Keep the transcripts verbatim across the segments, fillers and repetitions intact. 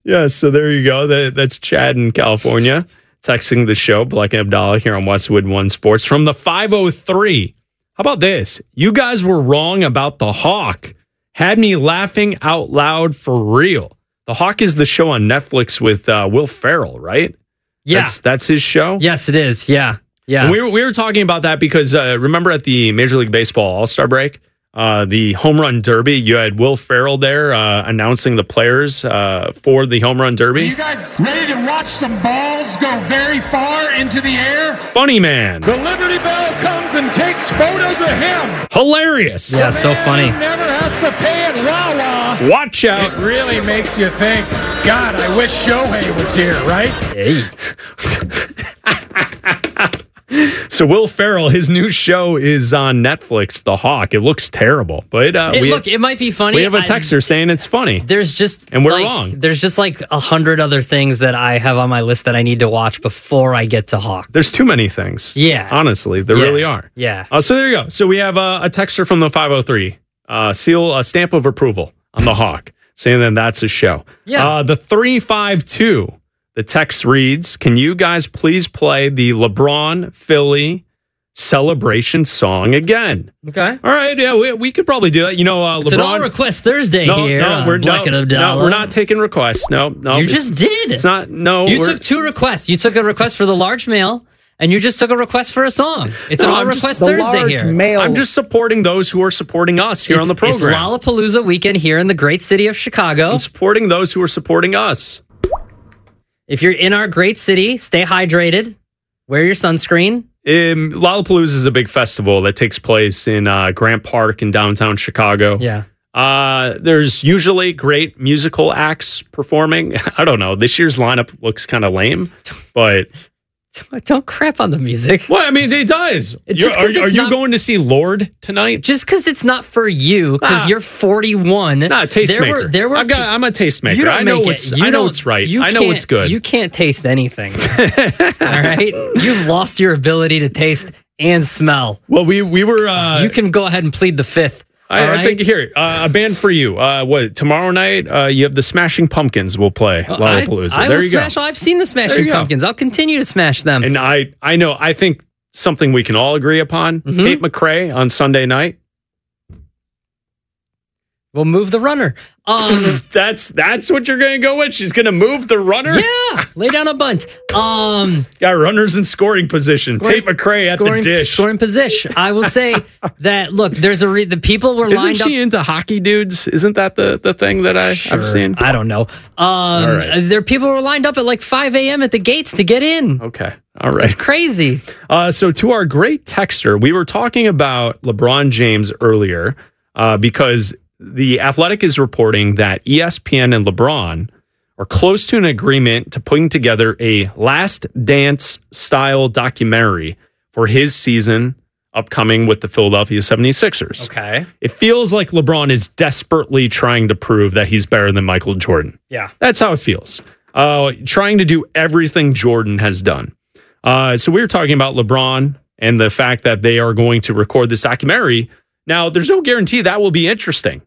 Yeah, so there you go. That, that's Chad in California texting the show, Black and Abdallah here on Westwood One Sports from the five oh three. How about this? You guys were wrong about the Hawk. Had me laughing out loud for real. The Hawk is the show on Netflix with uh, Will Ferrell, right? Yeah. That's, that's his show? Yes, it is. Yeah. Yeah. And we were, we were talking about that because uh, remember at the Major League Baseball All-Star break, uh, the home run derby, you had Will Ferrell there uh, announcing the players uh, for the home run derby. Are you guys ready to watch some balls go very far into the air? Funny man. The Liberty Bell comes and takes photos of him. Hilarious. Yeah, so funny. Never has to pay at Wawa. Watch out. It really makes you think, God, I wish Shohei was here, right? Hey. So Will Ferrell, his new show is on Netflix, The Hawk. It looks terrible, but uh, It, we look, have, it might be funny. we have a I- texter saying it's funny. There's just And we're like, wrong. There's just like a hundred other things that I have on my list that I need to watch before I get to Hawk. There's too many things. Yeah. Honestly, there Yeah. really are. Yeah. Uh, so there you go. So we have uh, a texter from the five oh three, uh, seal a stamp of approval on The Hawk, saying that that's a show. Yeah. Uh, the three five two, the text reads, can you guys please play the LeBron Philly celebration song again? Okay. All right, yeah, we, we could probably do that. You know, uh, It's LeBron. an all request Thursday no, here. no, on we're Black no, and no, Abdallah. we're not taking requests. No, no, You it's- just did. It's not. No, You we're- took two requests. You took a request for the large mail, and you just took a request for a song. It's No, an all I'm just- request The Thursday here. I'm just supporting those who are supporting us here it's, on the program. It's Lollapalooza weekend here in the great city of Chicago. I'm supporting those who are supporting us. If you're in our great city, stay hydrated. Wear your sunscreen. Um, Lollapalooza is a big festival that takes place in uh, Grant Park in downtown Chicago. Yeah. Uh, there's usually great musical acts performing. I don't know. This year's lineup looks kind of lame, but Don't crap on the music. well, I mean, it does. It's You're- just 'cause are are it's you not- going to see Lord tonight? Just because it's not for you, because Ah. you're forty-one. Nah, tastemaker. There were, there were I've got, I'm a tastemaker. You don't I know make it. what's. You I know don't- what's right. you I know can't- what's good. You can't taste anything. All right? You've lost your ability to taste and smell. well, we we were. Uh, You can go ahead and plead the fifth. I, all I right? think here uh, a band for you. Uh, what tomorrow night? Uh, you have the Smashing Pumpkins. Will play Lollapalooza. I, I there will you smash. go. I've seen the There Smashing you go. Pumpkins. I'll continue to smash them. And I I know. I think something we can all agree upon. Mm-hmm. Tate McRae on Sunday night. We'll move the runner. Um, That's that's what you're going to go with. She's going to move the runner. yeah, lay down a bunt. Um, Got runners in scoring position. Tate McRae at the scoring, dish. scoring position. I will say that. Look, there's a re- the people were Isn't lined up. she into hockey dudes? Isn't that the, the thing that I, Sure. I've seen? I don't know. Um, right. There, people were lined up at like five a.m. at the gates to get in. Okay. All right. It's crazy. Uh, so to our great texter, we were talking about LeBron James earlier uh, because the Athletic is reporting that E S P N and LeBron are close to an agreement to putting together a Last Dance style documentary for his season upcoming with the Philadelphia seventy-sixers. Okay. It feels like LeBron is desperately trying to prove that he's better than Michael Jordan. Yeah. That's how it feels. Uh, trying to do everything Jordan has done. Uh, so we were talking about LeBron and the fact that they are going to record this documentary. Now, there's no guarantee that will be interesting.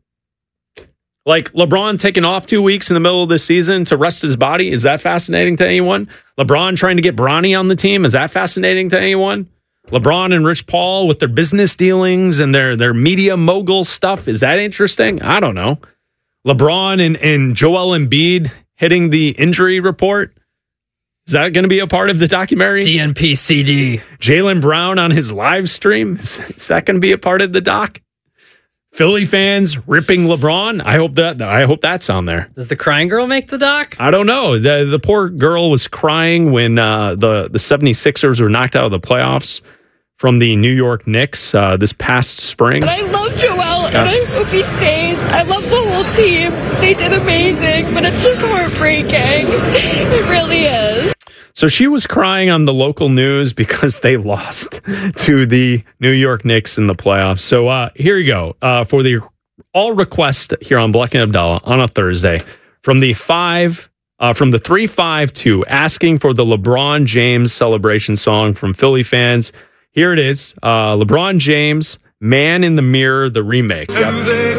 Like LeBron taking off two weeks in the middle of the season to rest his body. Is that fascinating to anyone? LeBron trying to get Bronny on the team. Is that fascinating to anyone? LeBron and Rich Paul with their business dealings and their, their media mogul stuff. Is that interesting? I don't know. LeBron and, and Joel Embiid hitting the injury report. Is that going to be a part of the documentary? D N P C D. Jaylen Brown on his live stream. Is, is that going to be a part of the doc? Philly fans ripping LeBron. I hope that I hope that's on there. Does the crying girl make the doc? I don't know. The the poor girl was crying when uh, the the seventy-sixers were knocked out of the playoffs from the New York Knicks uh, this past spring. And I love Joel, and I hope he stays. I love the whole team. They did amazing, but it's just heartbreaking. It really is. So she was crying on the local news because they lost to the New York Knicks in the playoffs. So uh, here you go uh, for the all request here on Black and Abdallah on a Thursday from the five uh, from the three five two asking for the LeBron James celebration song from Philly fans. Here it is, uh, LeBron James, "Man in the Mirror," the remake. Yep.